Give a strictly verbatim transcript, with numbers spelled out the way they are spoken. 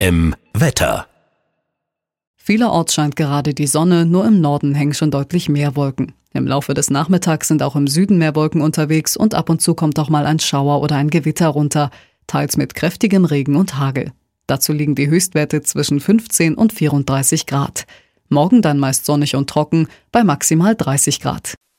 M Wetter. Vielerorts scheint gerade die Sonne, nur im Norden hängen schon deutlich mehr Wolken. Im Laufe des Nachmittags sind auch im Süden mehr Wolken unterwegs und ab und zu kommt auch mal ein Schauer oder ein Gewitter runter, teils mit kräftigem Regen und Hagel. Dazu liegen die Höchstwerte zwischen fünfzehn und vierunddreißig Grad. Morgen dann meist sonnig und trocken bei maximal dreißig Grad.